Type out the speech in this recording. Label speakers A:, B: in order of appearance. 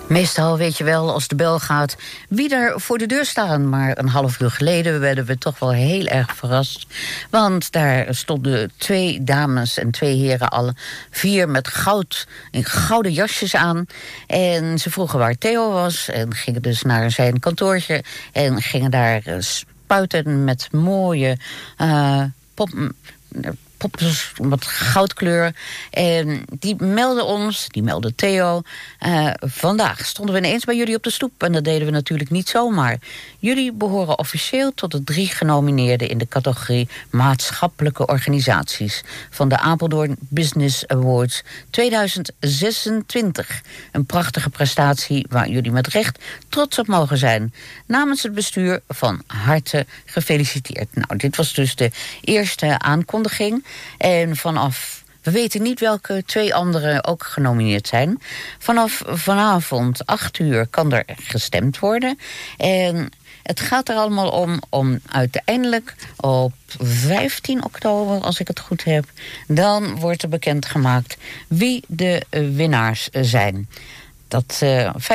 A: Meestal weet je wel, als de bel gaat, wie er voor de deur staan. Maar een half uur geleden werden we toch wel heel erg verrast. Want daar stonden 2 dames en 2 heren, alle 4 met gouden jasjes aan. En ze vroegen waar Theo was en gingen dus naar zijn kantoortje. En gingen daar spuiten met mooie poppen met goudkleur. En die meldde Theo. Vandaag stonden we ineens bij jullie op de stoep. En dat deden we natuurlijk niet zomaar. Jullie behoren officieel tot de 3 genomineerden in de categorie maatschappelijke organisaties van de Apeldoorn Business Awards 2026. Een prachtige prestatie waar jullie met recht trots op mogen zijn. Namens het bestuur van harte gefeliciteerd. Nou, dit was dus de eerste aankondiging. En we weten niet welke 2 anderen ook genomineerd zijn. Vanaf vanavond 8 uur kan er gestemd worden. En het gaat er allemaal om uiteindelijk op 15 oktober, als ik het goed heb, dan wordt er bekendgemaakt wie de winnaars zijn. Dat